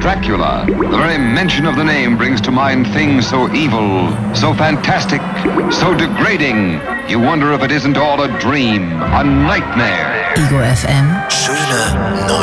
Dracula. The very mention of the name brings to mind things so evil, so fantastic, so degrading. You wonder if it isn't all a dream, a nightmare. Ego FM. Schöne neue